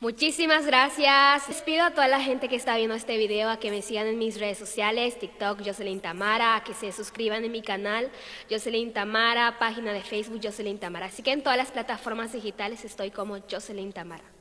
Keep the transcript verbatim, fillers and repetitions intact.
Muchísimas gracias. Les pido a toda la gente que está viendo este video a que me sigan en mis redes sociales, TikTok Jocelyn Tamara, a que se suscriban en mi canal Jocelyn Tamara, página de Facebook Jocelyn Tamara. Así que en todas las plataformas digitales estoy como Jocelyn Tamara.